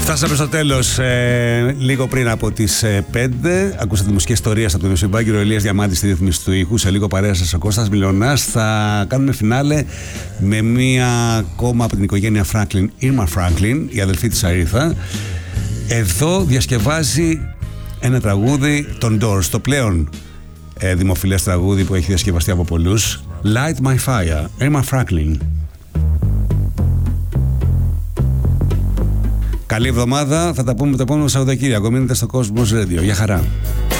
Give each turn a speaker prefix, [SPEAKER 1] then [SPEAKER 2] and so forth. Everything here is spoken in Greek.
[SPEAKER 1] Φτάσαμε στο τέλος, λίγο πριν από τις 5. Ακούσατε τη μουσική ιστορία από τον Ιωσήμπαγκυρο, Ηλίας Διαμάντης στη ρύθμιση του ήχου. Σε λίγο παρέα σας ο Κώστας Μιλωνάς. Θα κάνουμε φινάλε με μία ακόμα από την οικογένεια Φράγκλιν, Ήρμα Φράγκλιν, η αδελφή της Αρίθα. Εδώ διασκευάζει ένα τραγούδι των Doors, το πλέον δημοφιλές τραγούδι που έχει διασκευαστεί από πολλούς. Light My Fire, Ήρμα Φράγκλιν. Καλή εβδομάδα, θα τα πούμε το επόμενο Σαββατοκύριακο. Μείνετε στο Cosmos Radio. Γεια χαρά.